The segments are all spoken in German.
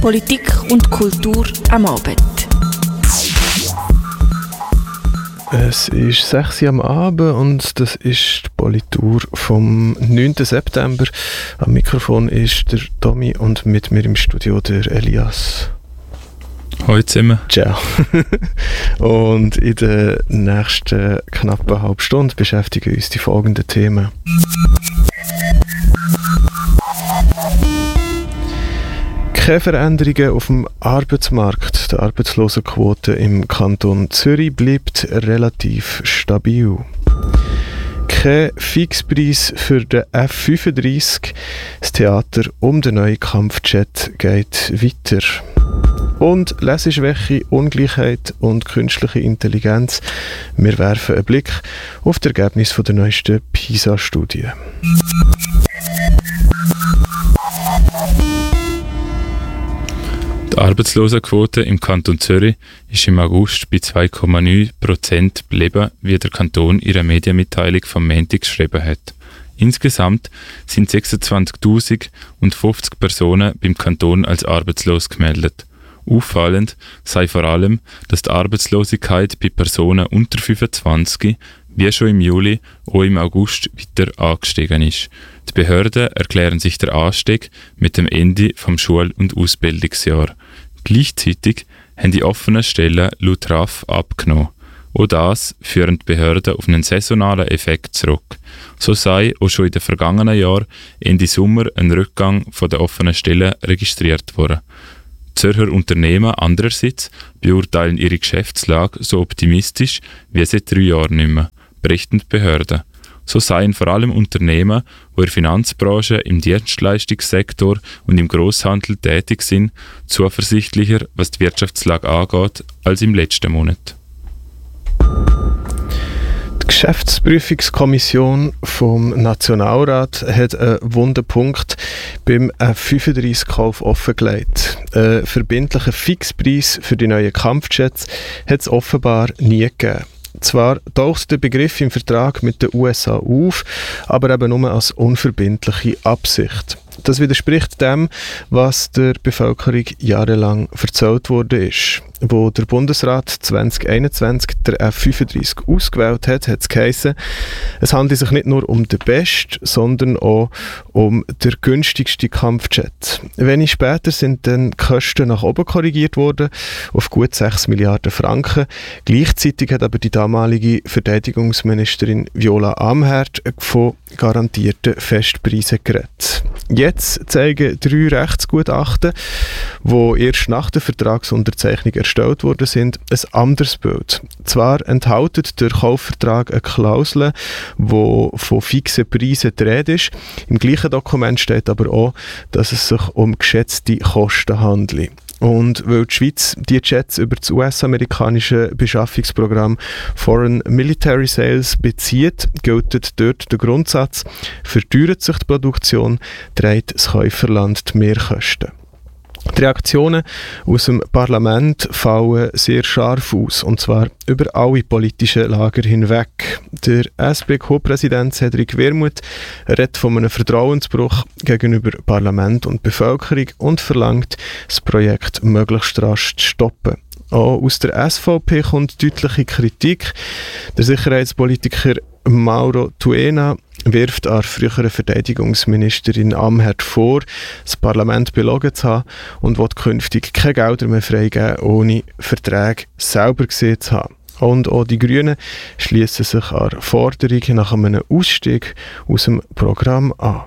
Politik und Kultur am Abend. Es ist 6 Uhr am Abend und das ist die Politur vom 9. September. Am Mikrofon ist der Tommy und mit mir im Studio der Elias. Hallo zusammen. Ciao. Und in der nächsten knappen halben Stunde beschäftigen uns die folgenden Themen. Keine Veränderungen auf dem Arbeitsmarkt. Die Arbeitslosenquote im Kanton Zürich bleibt relativ stabil. Kein Fixpreis für den F-35. Das Theater um den neuen Kampfjet geht weiter. Und Leseschwäche, Ungleichheit und künstliche Intelligenz. Wir werfen einen Blick auf das Ergebnis der neuesten PISA-Studie. Die Arbeitslosenquote im Kanton Zürich ist im August bei 2,9% geblieben, wie der Kanton ihre Medienmitteilung vom Montag geschrieben hat. Insgesamt sind 26.050 Personen beim Kanton als arbeitslos gemeldet. Auffallend sei vor allem, dass die Arbeitslosigkeit bei Personen unter 25 wie schon im Juli auch im August weiter angestiegen ist. Die Behörden erklären sich der Anstieg mit dem Ende vom Schul- und Ausbildungsjahr. Gleichzeitig haben die offenen Stellen laut RAF abgenommen. Auch das führen die Behörden auf einen saisonalen Effekt zurück. So sei auch schon in den vergangenen Jahren Ende Sommer ein Rückgang von den offenen Stellen registriert worden. Zürcher Unternehmen andererseits beurteilen ihre Geschäftslage so optimistisch wie seit 3 Jahren nicht mehr, berichten die Behörden. So seien vor allem Unternehmen, die in der Finanzbranche, im Dienstleistungssektor und im Grosshandel tätig sind, zuversichtlicher, was die Wirtschaftslage angeht, als im letzten Monat. Die Geschäftsprüfungskommission vom Nationalrat hat einen wunden Punkt beim F-35-Kauf offengelegt. Einen verbindlichen Fixpreis für die neuen Kampfjets hat es offenbar nie gegeben. Zwar taucht der Begriff im Vertrag mit den USA auf, aber eben nur als unverbindliche Absicht. Das widerspricht dem, was der Bevölkerung jahrelang erzählt wurde. Wo der Bundesrat 2021 der F-35 ausgewählt hat, hat es geheissen, es handelt sich nicht nur um den besten, sondern auch um den günstigsten Kampfjet. Wenig später sind dann die Kosten nach oben korrigiert worden, auf gut 6 Milliarden Franken. Gleichzeitig hat aber die damalige Verteidigungsministerin Viola Amherd von garantierten Festpreisen geredet. Jetzt zeigen 3 Rechtsgutachten, die erst nach der Vertragsunterzeichnung erstellt worden sind, ein anderes Bild. Zwar enthält der Kaufvertrag eine Klausel, wo von fixen Preisen die Rede ist. Im gleichen Dokument steht aber auch, dass es sich um geschätzte Kosten handelt. Und weil die Schweiz die Jets über das US-amerikanische Beschaffungsprogramm Foreign Military Sales bezieht, gilt dort der Grundsatz, verteuert sich die Produktion, trägt das Käuferland die Mehrkosten. Die Reaktionen aus dem Parlament fallen sehr scharf aus, und zwar über alle politischen Lager hinweg. Der SP-Co-Präsident Cedric Wermuth redet von einem Vertrauensbruch gegenüber Parlament und Bevölkerung und verlangt, das Projekt möglichst rasch zu stoppen. Auch aus der SVP kommt deutliche Kritik. Der Sicherheitspolitiker Mauro Tuena wirft an frühere Verteidigungsministerin Amherd vor, das Parlament belogen zu haben und will künftig keine Gelder mehr freigeben, ohne Verträge selber gesehen zu haben. Und auch die Grünen schließen sich an der Forderung nach einem Ausstieg aus dem Programm an.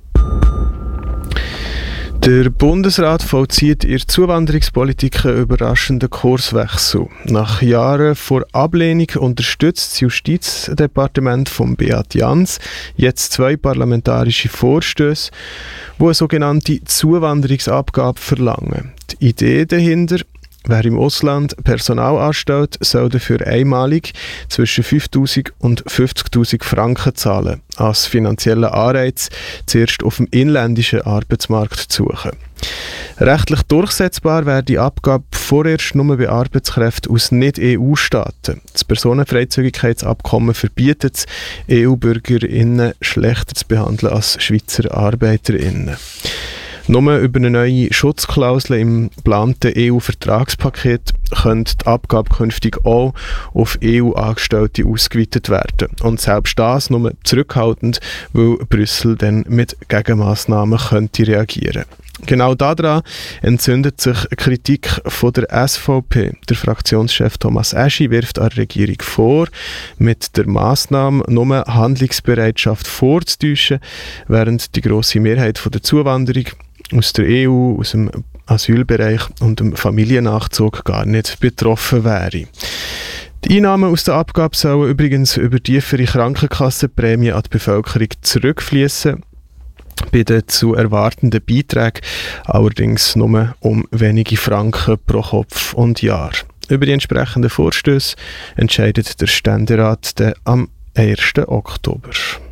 Der Bundesrat vollzieht in der Zuwanderungspolitik einen überraschenden Kurswechsel. Nach Jahren vor Ablehnung unterstützt das Justizdepartement von Beat Jans jetzt 2 parlamentarische Vorstöße, die eine sogenannte Zuwanderungsabgabe verlangen. Die Idee dahinter: Wer im Ausland Personal anstellt, soll dafür einmalig zwischen 5'000 und 50'000 Franken zahlen, als finanzieller Anreiz, zuerst auf dem inländischen Arbeitsmarkt zu suchen. Rechtlich durchsetzbar wäre die Abgabe vorerst nur bei Arbeitskräften aus Nicht-EU-Staaten. Das Personenfreizügigkeitsabkommen verbietet es, EU-BürgerInnen schlechter zu behandeln als Schweizer ArbeiterInnen. Nur über eine neue Schutzklausel im geplanten EU-Vertragspaket könnte die Abgabe künftig auch auf EU-Angestellte ausgeweitet werden. Und selbst das nur zurückhaltend, weil Brüssel dann mit Gegenmaßnahmen könnte reagieren. Genau daran entzündet sich Kritik von der SVP. Der Fraktionschef Thomas Eschi wirft an der Regierung vor, mit der Massnahme nur Handlungsbereitschaft vorzutäuschen, während die grosse Mehrheit von der Zuwanderung aus der EU, aus dem Asylbereich und dem Familiennachzug gar nicht betroffen wäre. Die Einnahmen aus der Abgabe sollen übrigens über tiefere Krankenkassenprämien an die Bevölkerung zurückfließen. Bei den zu erwartenden Beiträgen allerdings nur um wenige Franken pro Kopf und Jahr. Über die entsprechenden Vorstöße entscheidet der Ständerat am 1. Oktober.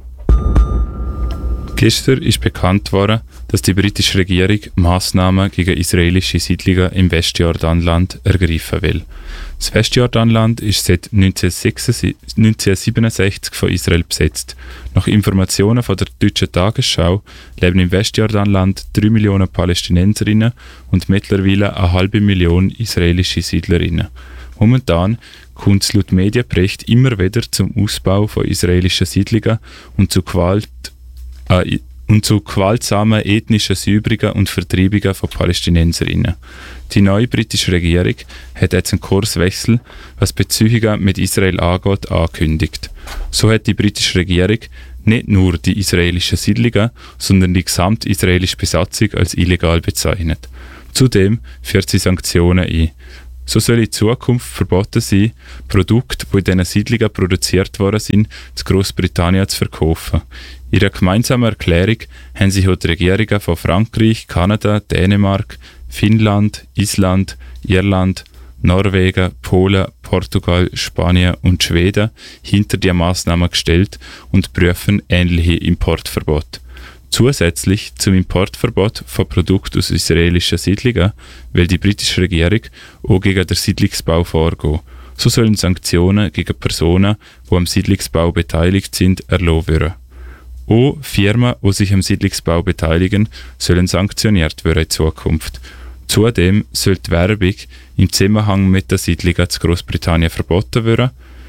Gestern ist bekannt worden, dass die britische Regierung Massnahmen gegen israelische Siedlungen im Westjordanland ergreifen will. Das Westjordanland ist seit 1967 von Israel besetzt. Nach Informationen von der deutschen Tagesschau leben im Westjordanland 3 Millionen Palästinenserinnen und mittlerweile 500.000 israelische Siedlerinnen. Momentan kommt es laut Medienbericht immer wieder zum Ausbau von israelischen Siedlungen und zu gewaltsamen ethnischen Säuberungen und Vertreibungen von Palästinenserinnen. Die neue britische Regierung hat jetzt einen Kurswechsel, was Beziehungen mit Israel angeht, angekündigt. So hat die britische Regierung nicht nur die israelischen Siedlungen, sondern die gesamte israelische Besatzung als illegal bezeichnet. Zudem führt sie Sanktionen ein. So soll in Zukunft verboten sein, Produkte, die in diesen Siedlungen produziert worden sind, zu Großbritannien zu verkaufen. In ihrer gemeinsamen Erklärung haben sich die Regierungen von Frankreich, Kanada, Dänemark, Finnland, Island, Irland, Norwegen, Polen, Portugal, Spanien und Schweden hinter die Maßnahmen gestellt und prüfen ähnliche Importverbote. Zusätzlich zum Importverbot von Produkten aus israelischen Siedlungen will die britische Regierung auch gegen den Siedlungsbau vorgehen. So sollen Sanktionen gegen Personen, die am Siedlungsbau beteiligt sind, erlassen werden. Auch Firmen, die sich am Siedlungsbau beteiligen, sollen sanktioniert werden in Zukunft. Zudem soll die Werbung im Zusammenhang mit den Siedlungen zu Großbritannien verboten werden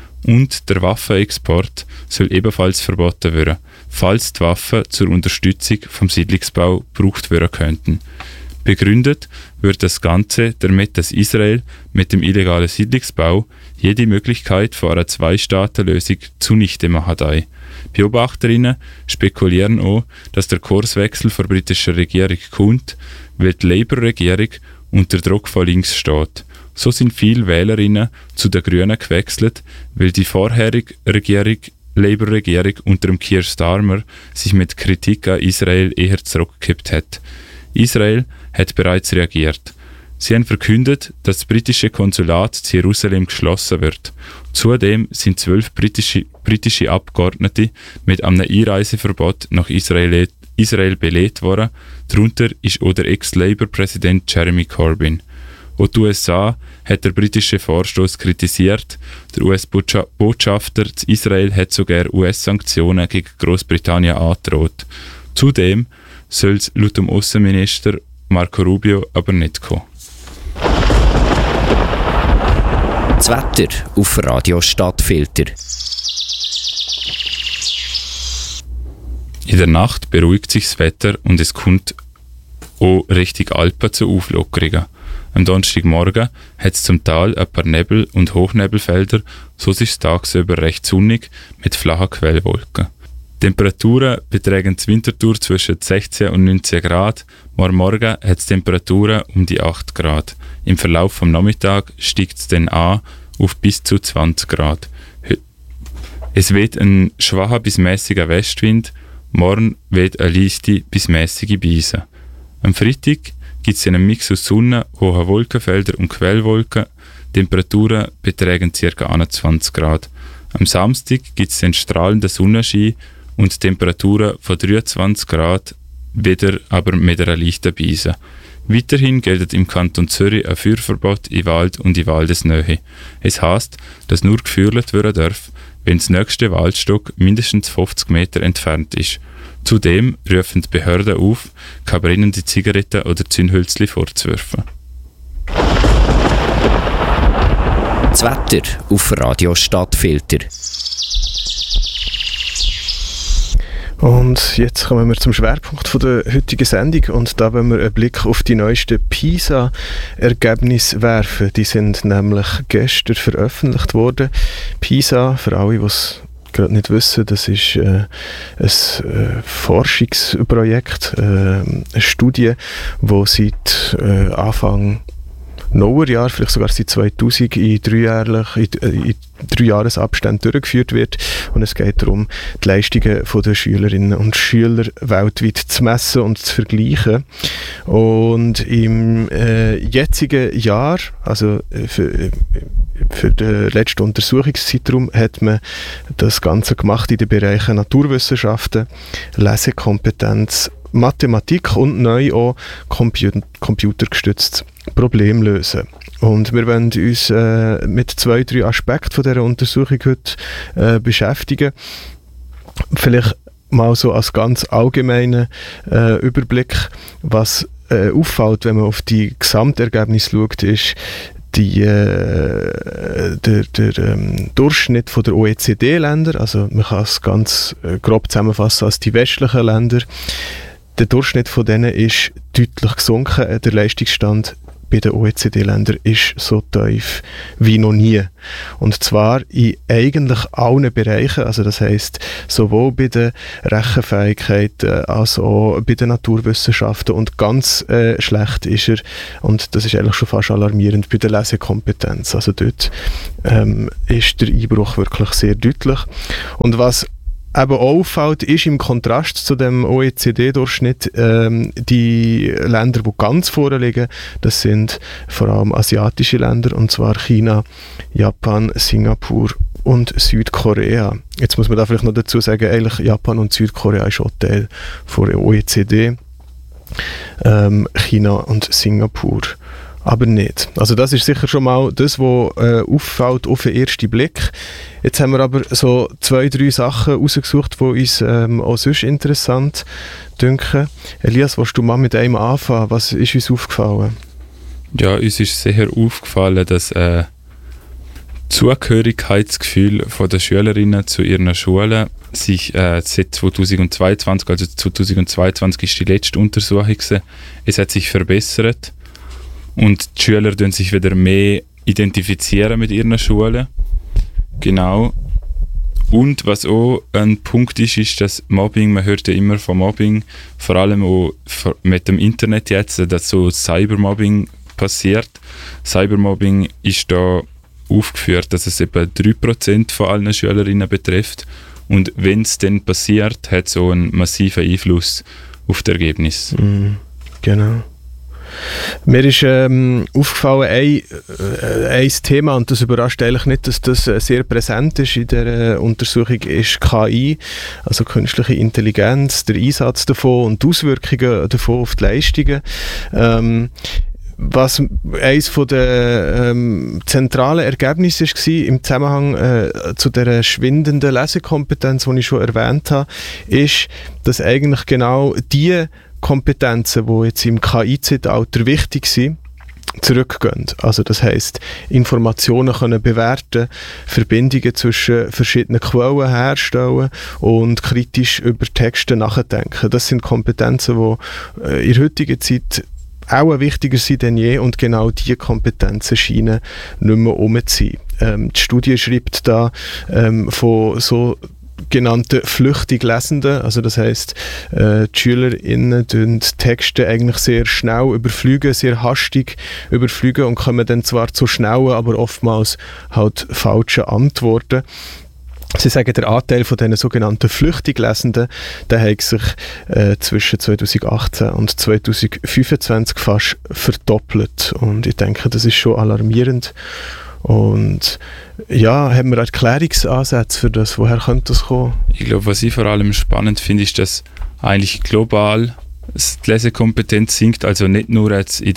und der Waffenexport soll ebenfalls verboten werden, falls die Waffen zur Unterstützung vom Siedlungsbau gebraucht werden könnten. Begründet wird das Ganze damit, dass Israel mit dem illegalen Siedlungsbau jede Möglichkeit von einer Zwei-Staaten-Lösung zunichte machen will. Beobachterinnen spekulieren auch, dass der Kurswechsel der britischen Regierung kommt, weil die Labour-Regierung unter Druck von links steht. So sind viele Wählerinnen zu den Grünen gewechselt, weil die vorherige Labour-Regierung unter dem Keir Starmer sich mit Kritik an Israel eher zurückgekippt hat. Israel hat bereits reagiert. Sie haben verkündet, dass das britische Konsulat in Jerusalem geschlossen wird. Zudem sind 12 britische Abgeordnete mit einem Einreiseverbot nach Israel belehrt worden. Darunter ist auch der Ex-Labour-Präsident Jeremy Corbyn. Auch die USA hat der britische Vorstoß kritisiert. Der US-Botschafter zu Israel hat sogar US-Sanktionen gegen Großbritannien angedroht. Zudem soll es laut dem Außenminister Marco Rubio aber nicht kommen. Das Wetter auf Radio Stadtfilter. In der Nacht beruhigt sich das Wetter und es kommt auch Richtung Alpen zu Auflockerungen. Am Donnerstagmorgen hat es zum Teil ein paar Nebel- und Hochnebelfelder, so ist es tagsüber recht sonnig mit flachen Quellwolken. Die Temperaturen betragen zur Winterthur zwischen 16 und 19 Grad. Morgen hat es Temperaturen um die 8 Grad. Im Verlauf des Nachmittags steigt es dann an auf bis zu 20 Grad. Es weht ein schwacher bis mäßiger Westwind. Morgen weht eine leichte bis mäßige Brise. Am Freitag gibt es einen Mix aus Sonne, hohen Wolkenfeldern und Quellwolken. Temperaturen betragen ca. 21 Grad. Am Samstag gibt es den strahlenden Sonnenschein und Temperaturen von 23 Grad, wieder aber mit einer leichten Brise. Weiterhin gilt im Kanton Zürich ein Feuerverbot in Wald und in Waldesnähe. Es heisst, dass nur gefeuert werden darf, wenn das nächste Waldstück mindestens 50 Meter entfernt ist. Zudem rufen die Behörden auf, keine brennende Zigaretten oder Zündhölzchen vorzuwerfen. Das Wetter auf Radio Stadtfilter. Und jetzt kommen wir zum Schwerpunkt von der heutigen Sendung und da wollen wir einen Blick auf die neuesten PISA-Ergebnisse werfen. Die sind nämlich gestern veröffentlicht worden. PISA, für alle, die es gerade nicht wissen, das ist ein Forschungsprojekt, eine Studie, die seit Anfang Neujahr, vielleicht sogar seit 2000 in 3 Jahresabständen durchgeführt wird. Und es geht darum, die Leistungen der Schülerinnen und Schüler weltweit zu messen und zu vergleichen. Und im jetzigen Jahr, also für den letzten Untersuchungszeitraum, hat man das Ganze gemacht in den Bereichen Naturwissenschaften, Lesekompetenz, Mathematik und neu auch computergestütztes Problem lösen. Und wir wollen uns mit 2-3 Aspekten von dieser Untersuchung heute beschäftigen. Vielleicht mal so als ganz allgemeiner Überblick, was auffällt, wenn man auf die Gesamtergebnisse schaut, ist der Durchschnitt von der OECD-Länder, also man kann es ganz grob zusammenfassen als die westlichen Länder. Der Durchschnitt von denen ist deutlich gesunken. Der Leistungsstand bei den OECD-Ländern ist so tief wie noch nie. Und zwar in eigentlich allen Bereichen. Also das heisst, sowohl bei der Rechenfähigkeit als auch bei den Naturwissenschaften. Und ganz schlecht ist er, und das ist eigentlich schon fast alarmierend, bei der Lesekompetenz. Also dort ist der Einbruch wirklich sehr deutlich. Und was eben auffällt, ist im Kontrast zu dem OECD-Durchschnitt die Länder, die ganz vorne liegen, das sind vor allem asiatische Länder, und zwar China, Japan, Singapur und Südkorea. Jetzt muss man da vielleicht noch dazu sagen, eigentlich Japan und Südkorea ist auch Teil von der OECD, China und Singapur aber nicht. Also das ist sicher schon mal das, was auffällt auf den ersten Blick. Jetzt haben wir aber so 2-3 Sachen rausgesucht, die uns auch sonst interessant dünken. Elias, willst du mal mit einem anfangen? Was ist uns aufgefallen? Ja, uns ist sehr aufgefallen, dass Zugehörigkeitsgefühl der Schülerinnen zu ihren Schulen sich seit 2022, also 2022 ist die letzte Untersuchung gewesen, es hat sich verbessert. Und die Schüler identifizieren sich wieder mehr identifizieren mit ihren Schulen. Genau. Und was auch ein Punkt ist, ist das Mobbing. Man hört ja immer von Mobbing, vor allem auch mit dem Internet jetzt, dass so Cybermobbing passiert. Cybermobbing ist da aufgeführt, dass es etwa 3% von allen Schülerinnen betrifft. Und wenn es dann passiert, hat es auch einen massiven Einfluss auf das Ergebnis. Genau. Mir ist aufgefallen, ein Thema, und das überrascht eigentlich nicht, dass das sehr präsent ist in der Untersuchung, ist KI, also künstliche Intelligenz, der Einsatz davon und die Auswirkungen davon auf die Leistungen. Was eines der zentralen Ergebnisse war im Zusammenhang zu der schwindenden Lesekompetenz, die ich schon erwähnt habe, ist, dass eigentlich genau die Kompetenzen, die jetzt im KI-Zeitalter wichtig sind, zurückgehen. Also das heisst, Informationen können bewerten, Verbindungen zwischen verschiedenen Quellen herstellen und kritisch über Texte nachdenken. Das sind Kompetenzen, die in der heutigen Zeit auch wichtiger sind denn je, und genau diese Kompetenzen scheinen nicht mehr rum zu sein. Die Studie schreibt da von so genannte flüchtig Lesenden, also das heisst, die SchülerInnen tun Texte eigentlich sehr schnell überfliegen, sehr hastig überfliegen und kommen dann zwar zu schnellen, aber oftmals halt falschen Antworten. Sie sagen, der Anteil von diesen sogenannten flüchtig Lesenden, der hat sich zwischen 2018 und 2025 fast verdoppelt, und ich denke, das ist schon alarmierend. Und ja, haben wir Erklärungsansätze für das? Woher könnte das kommen? Ich glaube, was ich vor allem spannend finde, ist, dass eigentlich global die Lesekompetenz sinkt, also nicht nur jetzt in den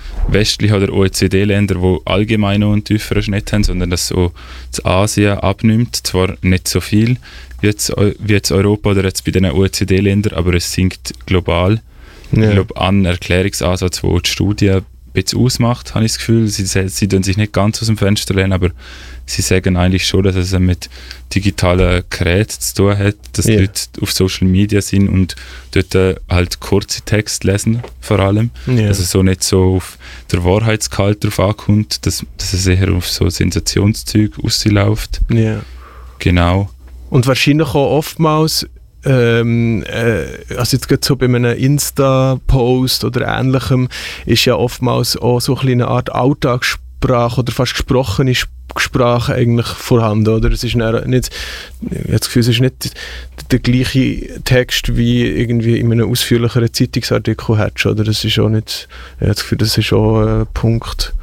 westliche oder OECD-Länder, die allgemein noch einen tieferen Schnitt haben, sondern dass so das Asien abnimmt, zwar nicht so viel wie jetzt Europa oder jetzt bei den OECD-Ländern, aber es sinkt global. Ja. Ich glaube, ein Erklärungsansatz, den die Studie ein bisschen ausmacht, habe ich das Gefühl. Sie tun sich nicht ganz aus dem Fenster lehnen, aber sie sagen eigentlich schon, dass es mit digitalen Geräten zu tun hat, dass die Leute auf Social Media sind und dort halt kurze Texte lesen, vor allem. Ja. Dass es so nicht so auf der Wahrheitsgehalt drauf ankommt, dass es eher auf so Sensationszeug rausläuft. Ja. Genau. Und wahrscheinlich auch oftmals, also jetzt gerade so bei einem Insta-Post oder Ähnlichem, ist ja oftmals auch so eine Art Alltagssprache oder fast gesprochene Sprache eigentlich vorhanden, oder? Es ist nicht, ich habe das Gefühl, es ist nicht der gleiche Text wie irgendwie in einem ausführlicheren Zeitungsartikel hättest, oder? Das ist auch nicht, ich habe das Gefühl, das ist auch ein Punkt,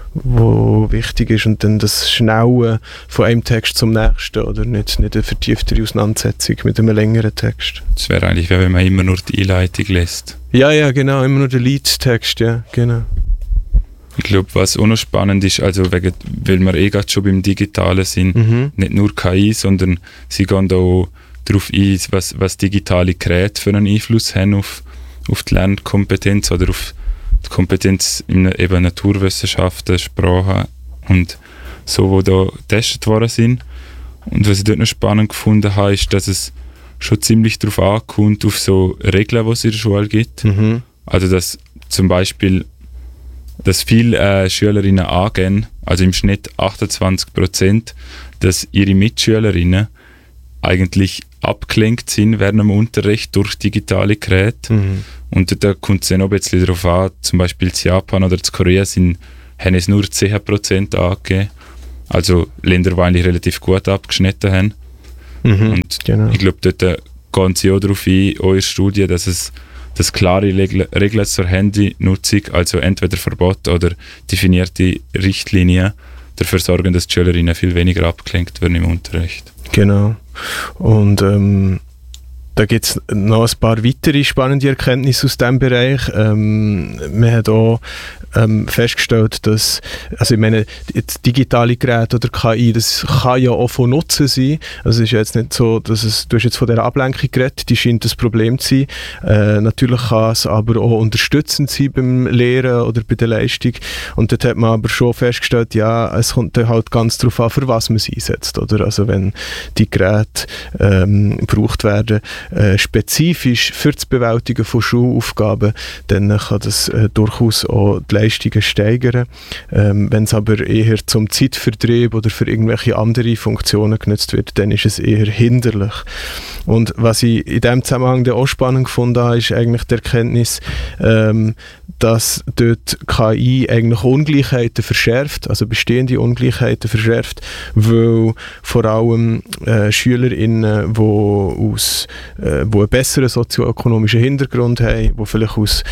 wo wichtig ist, und dann das Schnelle von einem Text zum nächsten, oder nicht eine vertieftere Auseinandersetzung mit einem längeren Text. Das wäre eigentlich, wenn man immer nur die Einleitung lässt. Ja, genau, immer nur den Liedtext, ja, genau. Ich glaube, was auch noch spannend ist, also weil wir gerade schon beim Digitalen sind, nicht nur KI, sondern sie gehen auch darauf ein, was digitale Geräte für einen Einfluss haben auf die Lernkompetenz oder auf die Kompetenz in eben Naturwissenschaften, Sprache und so, wo da getestet worden sind. Und was ich dort noch spannend gefunden habe, ist, dass es schon ziemlich darauf ankommt, auf so Regeln, die es in der Schule gibt. Also dass zum Beispiel, dass viele Schülerinnen angeben, also im Schnitt 28%, dass ihre Mitschülerinnen eigentlich abgelenkt sind während dem Unterricht durch digitale Geräte. Und da kommt es dann auch ein bisschen darauf an, zum Beispiel in Japan oder in Korea haben es nur 10% angegeben. Also Länder, die eigentlich relativ gut abgeschnitten haben. Und genau. Ich glaube, dort gehen sie auch darauf ein, auch in der Studie, dass klare Regeln zur Handynutzung, also entweder Verbot oder definierte Richtlinien, dafür sorgen, dass die Schülerinnen viel weniger abgelenkt werden im Unterricht. Genau. Und da gibt es noch ein paar weitere spannende Erkenntnisse aus diesem Bereich. Man hat auch festgestellt, dass, also ich meine, jetzt digitale Geräte oder KI, das kann ja auch von Nutzen sein. Also es ist jetzt nicht so, dass du hast jetzt von der Ablenkung geredet, die scheint das Problem zu sein. Natürlich kann es aber auch unterstützend sein beim Lehren oder bei der Leistung. Und dort hat man aber schon festgestellt, ja, es kommt dann halt ganz darauf an, für was man sie einsetzt, oder? Also wenn die Geräte gebraucht werden, spezifisch für das Bewältigen von Schulaufgaben, dann kann das durchaus auch die Leistungen steigern. Wenn es aber eher zum Zeitvertrieb oder für irgendwelche andere Funktionen genutzt wird, dann ist es eher hinderlich. Und was ich in diesem Zusammenhang auch spannend gefunden habe, ist eigentlich die Erkenntnis, dass dort KI eigentlich Ungleichheiten verschärft, also bestehende Ungleichheiten verschärft, weil vor allem SchülerInnen, die einen besseren sozioökonomischen Hintergrund haben, die vielleicht aus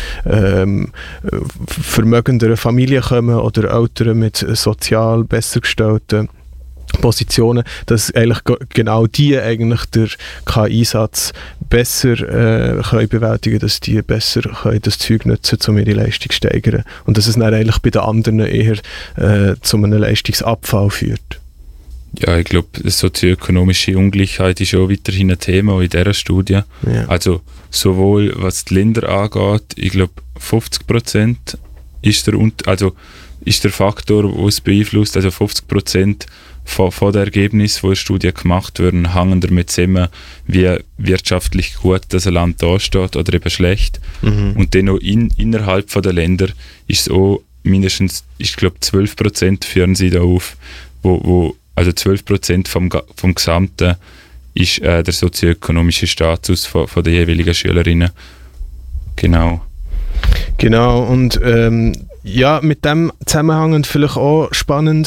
vermögenderen Familien kommen oder Eltern mit sozial besser gestellten Positionen, dass eigentlich genau die eigentlich der KI-Satz besser können bewältigen, dass die besser können das Zeug nutzen, um ihre Leistung zu steigern. Und dass es dann eigentlich bei den anderen eher zu einem Leistungsabfall führt. Ja, ich glaube, sozioökonomische Ungleichheit ist auch weiterhin ein Thema in dieser Studie. Ja. Also sowohl was die Länder angeht, ich glaube 50% ist der Faktor, der es beeinflusst, also 50% von den Ergebnissen, die in der Studie gemacht werden, hängen damit zusammen, wie wirtschaftlich gut das ein Land dasteht oder eben schlecht. Und dann auch innerhalb der Länder ist es auch mindestens, ich glaube 12% führen sie da auf, also 12% vom Gesamten ist der sozioökonomische Status von den jeweiligen Schülerinnen. Genau. Genau, und ja, mit dem zusammenhängend vielleicht auch spannend,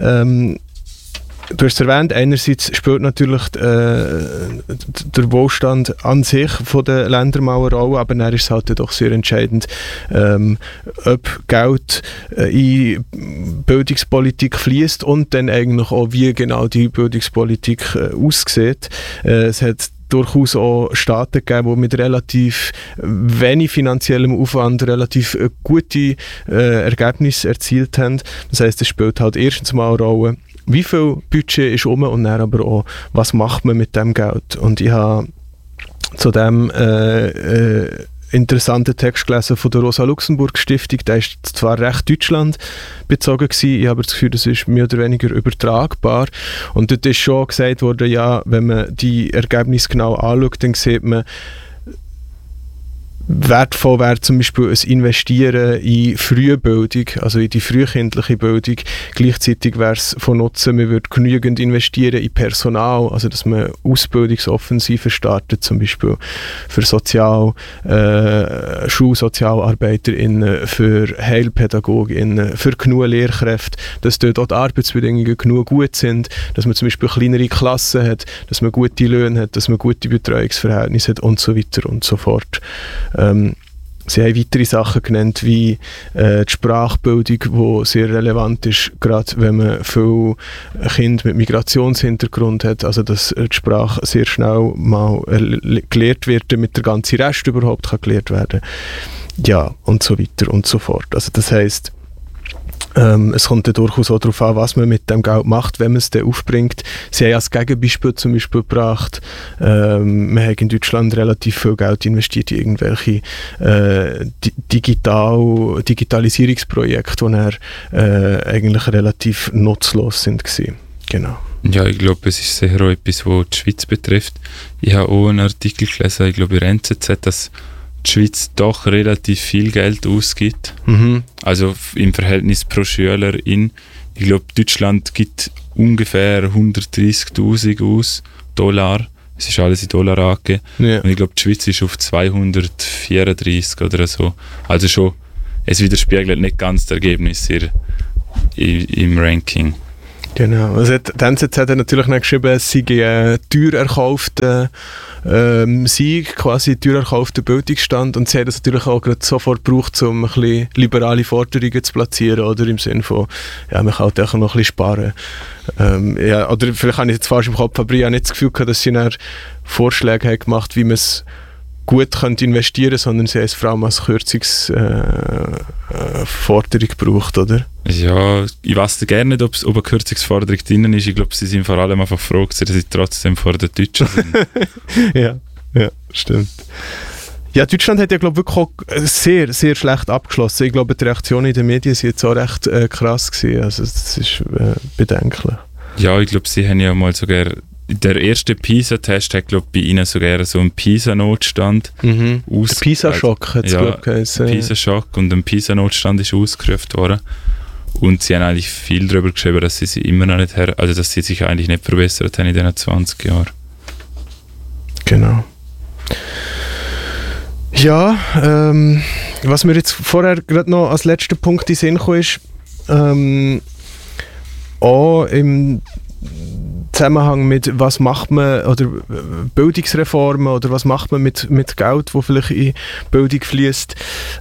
du hast es erwähnt, einerseits spielt natürlich der Wohlstand an sich von den Ländern mal eine Rolle, aber dann ist es halt doch sehr entscheidend, ob Geld in Bildungspolitik fließt und dann eigentlich auch, wie genau die Bildungspolitik aussieht. Es hat durchaus auch Staaten gegeben, die mit relativ wenig finanziellem Aufwand relativ gute Ergebnisse erzielt haben. Das heisst, es spielt halt erstens mal eine Rolle, wie viel Budget ist rum und dann aber auch, was macht man mit dem Geld. Und ich habe zu dem interessanten Text gelesen von der Rosa-Luxemburg-Stiftung. Der ist zwar recht Deutschland bezogen gewesen, ich habe das Gefühl, das ist mehr oder weniger übertragbar. Und dort ist schon gesagt worden, ja, wenn man die Ergebnisse genau anschaut, dann sieht man, wertvoll wäre zum Beispiel ein Investieren in Frühbildung, also in die frühkindliche Bildung. Gleichzeitig wäre es von Nutzen, man würde genügend investieren in Personal, also dass man Ausbildungsoffensiven startet, zum Beispiel für SchulsozialarbeiterInnen, für HeilpädagogInnen, für genug Lehrkräfte, dass dort auch die Arbeitsbedingungen genug gut sind, dass man zum Beispiel kleinere Klassen hat, dass man gute Löhne hat, dass man gute Betreuungsverhältnisse hat und so weiter und so fort. Sie haben weitere Sachen genannt, wie die Sprachbildung, die sehr relevant ist, gerade wenn man viele Kinder mit Migrationshintergrund hat, also dass die Sprache sehr schnell mal gelehrt wird, damit der ganze Rest überhaupt kann gelehrt werden. Ja, und so weiter und so fort. Also das heisst, es kommt dann durchaus auch darauf an, was man mit dem Geld macht, wenn man es dann aufbringt. Sie haben als Gegenbeispiel zum Beispiel gebracht, man hat in Deutschland relativ viel Geld investiert in irgendwelche Digitalisierungsprojekte, die dann eigentlich relativ nutzlos sind gewesen. Genau. Ja, ich glaube, es ist sicher auch etwas, was die Schweiz betrifft. Ich habe auch einen Artikel gelesen, ich glaube in der NZZ, dass die Schweiz doch relativ viel Geld ausgibt. Mhm. Also im Verhältnis pro Schülerin. Ich glaube, Deutschland gibt ungefähr 130'000 aus Dollar. Es ist alles in Dollar angegeben. Ja. Und ich glaube, die Schweiz ist auf 234 oder so. Also schon, es widerspiegelt nicht ganz das Ergebnis im Ranking. Genau. Also die NZZ hat natürlich nicht geschrieben, es sei teuer erkaufter Sieg, quasi teuer erkaufter Bildungsstand, und sie haben das natürlich auch gerade sofort gebraucht, um ein bisschen liberale Forderungen zu platzieren, oder im Sinne von, ja, man kann halt auch noch ein bisschen sparen. Ja, oder vielleicht habe ich jetzt falsch im Kopf, aber ich habe nicht das Gefühl gehabt, dass sie dann Vorschläge haben gemacht, wie man es gut könnte investieren, sondern sie haben es vor allem als Kürzungsforderung gebraucht, oder? Ja, ich weiss gerne nicht, ob eine Kürzungsforderung drin ist. Ich glaube, sie sind vor allem einfach froh, dass sie trotzdem vor den Deutschen sind. ja, stimmt. Ja, Deutschland hat ja, glaube ich, wirklich auch sehr, sehr schlecht abgeschlossen. Ich glaube, die Reaktionen in den Medien sind jetzt auch recht krass gewesen. Also das ist bedenklich. Ja, ich glaube, sie haben ja mal sogar der erste PISA-Test hat, glaube ich, bei ihnen sogar so einen PISA-Notstand der PISA-Schock hat es, glaube ich, geheißen. PISA-Schock und ein PISA-Notstand ist ausgerufen worden. Und sie haben eigentlich viel darüber geschrieben, dass sie immer noch nicht dass sie sich eigentlich nicht verbessert haben in diesen 20 Jahren. Genau. Ja, was mir jetzt vorher gerade noch als letzter Punkt in den Sinn kam, ist, auch im Zusammenhang mit, was macht man, oder Bildungsreformen, oder was macht man mit Geld, das vielleicht in Bildung fließt.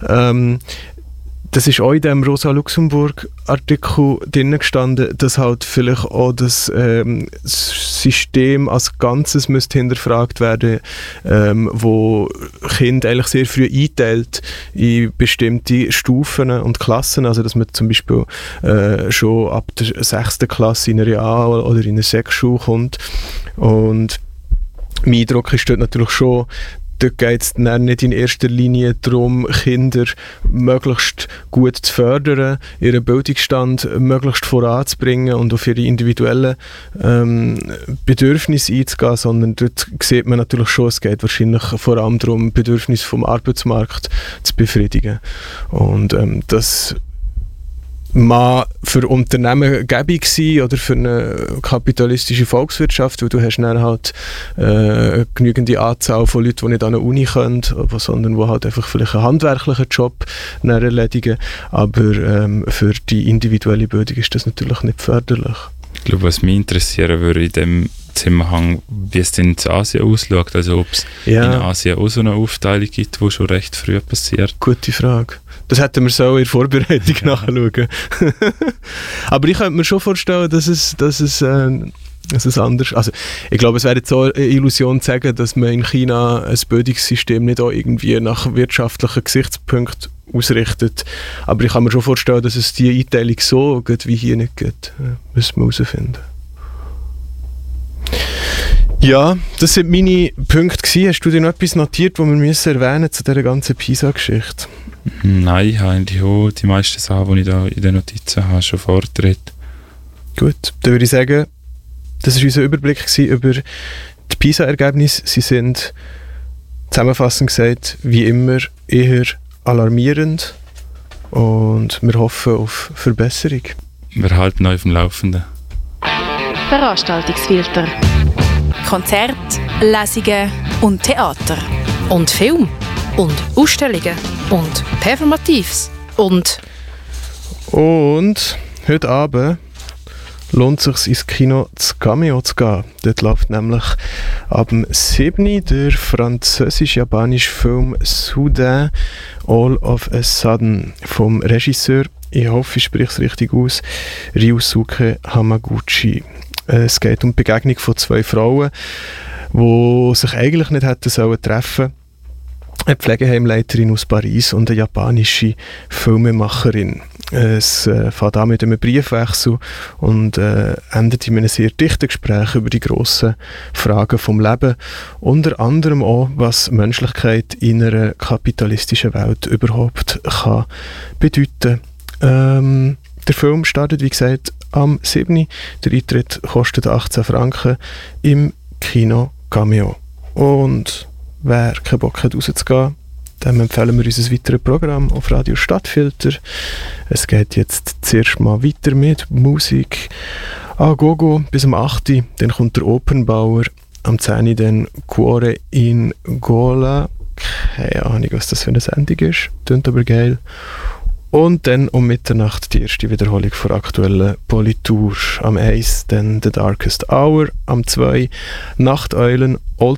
Das ist auch in diesem Rosa-Luxemburg-Artikel drin gestanden, dass halt vielleicht auch das System als Ganzes müsste hinterfragt werden, wo Kinder eigentlich sehr früh einteilt in bestimmte Stufen und Klassen, also dass man zum Beispiel schon ab der 6. Klasse in eine Real- oder in eine Sek-Schule kommt. Und mein Eindruck ist dort natürlich schon, dort geht es nicht in erster Linie darum, Kinder möglichst gut zu fördern, ihren Bildungsstand möglichst voranzubringen und auf ihre individuellen Bedürfnisse einzugehen, sondern dort sieht man natürlich schon, es geht wahrscheinlich vor allem darum, Bedürfnisse vom Arbeitsmarkt zu befriedigen. Und das mag für Unternehmen gäbig sein oder für eine kapitalistische Volkswirtschaft, weil du hast dann halt genügende Anzahl von Leuten, die nicht an eine Uni können, sondern die halt einfach vielleicht einen handwerklichen Job erledigen. Aber für die individuelle Bildung ist das natürlich nicht förderlich. Ich glaube, was mich interessieren würde in dem Zusammenhang, wie es denn in Asien ausschaut, also ob es in Asien auch so eine Aufteilung gibt, die schon recht früh passiert. Gute Frage. Das hätten wir so in der Vorbereitung nachschauen. Aber ich könnte mir schon vorstellen, dass es Es ist anders. Also, ich glaube, es wäre jetzt so eine Illusion zu sagen, dass man in China ein Bildungssystem nicht auch irgendwie nach wirtschaftlichen Gesichtspunkten ausrichtet. Aber ich kann mir schon vorstellen, dass es die Einteilung so geht, wie hier nicht geht. Ja, müssen wir herausfinden. Ja, das sind meine Punkte gewesen. Hast du dir noch etwas notiert, das wir müssen erwähnen zu dieser ganzen PISA-Geschichte? Nein, ich habe eigentlich auch die meisten Sachen, die ich da in den Notizen habe, schon vorgetragen. Gut, dann würde ich sagen, das war unser Überblick über die PISA-Ergebnisse. Sie sind, zusammenfassend gesagt, wie immer eher alarmierend und wir hoffen auf Verbesserung. Wir halten euch auf dem Laufenden. Veranstaltungsfilter. Konzerte, Lesungen und Theater. Und Film. Und Ausstellungen. Und Performatives. Und heute Abend lohnt es sich, ins Kino zu Cameo zu gehen. Dort läuft nämlich ab dem 7. der französisch-japanische Film Soudain All of a Sudden vom Regisseur, ich hoffe, ich spreche es richtig aus, Ryusuke Hamaguchi. Es geht um die Begegnung von zwei Frauen, die sich eigentlich nicht hätten treffen sollen. Eine Pflegeheimleiterin aus Paris und eine japanische Filmemacherin. Es fängt an mit einem Briefwechsel und endet in einem sehr dichten Gespräch über die grossen Fragen vom Leben. Unter anderem auch, was Menschlichkeit in einer kapitalistischen Welt überhaupt kann bedeuten. Der Film startet, wie gesagt, am 7. Der Eintritt kostet 18 Franken im Kino Cameo. Und wer keinen Bock hat, rauszugehen, dem empfehlen wir unser weiteres Programm auf Radio Stadtfilter. Es geht jetzt zuerst mal weiter mit Musik. Gogo bis am 8. Dann kommt der Opernbauer. Am 10. dann Cuore in Gola. Keine Ahnung, was das für eine Sendung ist. Klingt aber geil. Und dann um Mitternacht die erste Wiederholung der aktuellen Politur. Am 1 dann The Darkest Hour. Am 2 Nachteulen Old